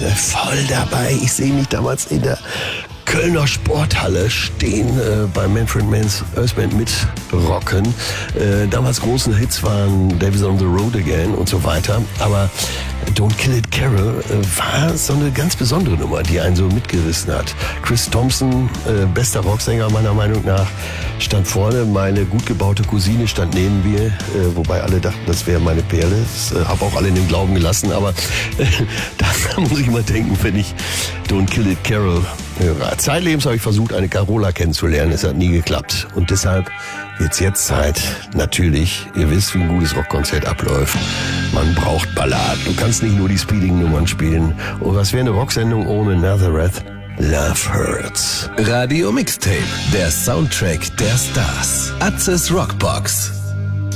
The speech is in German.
voll dabei. Ich sehe mich damals in der Kölner Sporthalle stehen, bei Manfred Manns Earth Band mitrocken. Damals großen Hits waren Davis on the Road Again und so weiter. Aber Don't Kill It Carol war so eine ganz besondere Nummer, die einen so mitgerissen hat. Chris Thompson, bester Rocksänger meiner Meinung nach, stand vorne. Meine gut gebaute Cousine stand neben mir, wobei alle dachten, das wäre meine Perle. Das habe auch alle in dem Glauben gelassen, aber da muss ich mal denken, wenn ich Don't Kill It Carol höre. Zeitlebens habe ich versucht, eine Carola kennenzulernen. Es hat nie geklappt. Und deshalb wird's jetzt Zeit, natürlich, ihr wisst, wie ein gutes Rockkonzert abläuft. Man braucht Balladen. Du kannst nicht nur die speedigen Nummern spielen. Und was wäre eine Rocksendung ohne Nazareth? Love Hurts. Radio Mixtape, der Soundtrack der Stars. Atzes Rockbox.